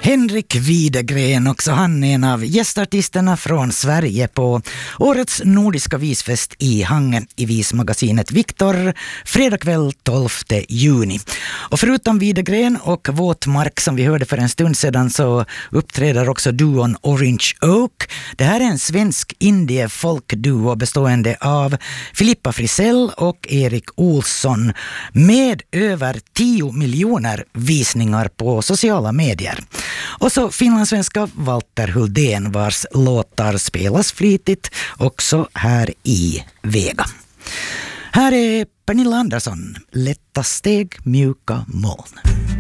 Henrik Widegren, också han är en av gästartisterna från Sverige på årets nordiska visfest i Hangen i vismagasinet Viktor, fredag kväll 12 juni. Och förutom Widegren och Våtmark som vi hörde för en stund sedan så uppträder också duon Orange Oak. Det här är en svensk indie-folkduo bestående av Filippa Frisell och Erik Olsson med över 10 miljoner visningar på sociala medier. Och så finlandssvenska Walter Huldén vars låtar spelas flitigt också här i Vega. Här är Pernilla Andersson, Lätta steg, mjuka moln.